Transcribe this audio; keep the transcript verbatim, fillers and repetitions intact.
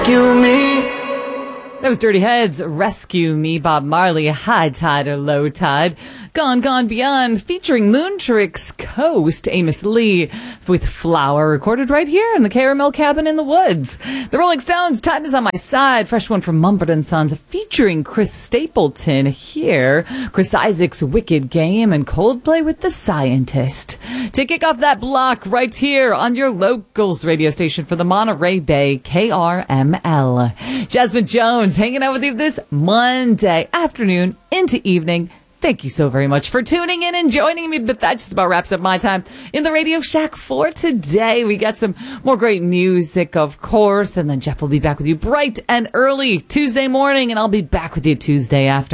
Rescue me. That was Dirty Heads, Rescue Me, Bob Marley, High Tide or Low Tide. Gone, Gone Beyond, featuring Moontrix Coast, Amos Lee, with Flower, recorded right here in the Caramel Cabin in the Woods. The Rolling Stones, Time Is On My Side, fresh one from Mumford and Sons, featuring Chris Stapleton here. Chris Isaak's Wicked Game, and Coldplay with The Scientist. To kick off that block right here on your locals radio station for the Monterey Bay, K R M L. Jasmine Jones hanging out with you this Monday afternoon into evening. Thank you so very much for tuning in and joining me, but that just about wraps up my time in the Radio Shack for today. We got some more great music, of course, and then Jeff will be back with you bright and early Tuesday morning, and I'll be back with you Tuesday after.